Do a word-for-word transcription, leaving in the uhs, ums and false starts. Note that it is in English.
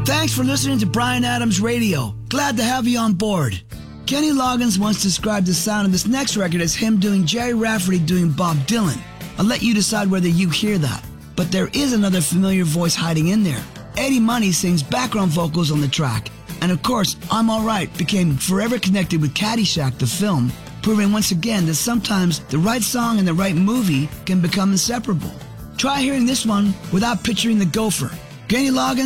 Thanks for listening to Bryan Adams Radio. Glad to have you on board. Kenny Loggins once described the sound of this next record as him doing Jerry Rafferty doing Bob Dylan. I'll let you decide whether you hear that. But there is another familiar voice hiding in there. Eddie Money sings background vocals on the track. And of course, I'm Alright became forever connected with Caddyshack, the film, proving once again that sometimes the right song and the right movie can become inseparable. Try hearing this one without picturing the gopher. Kenny Loggins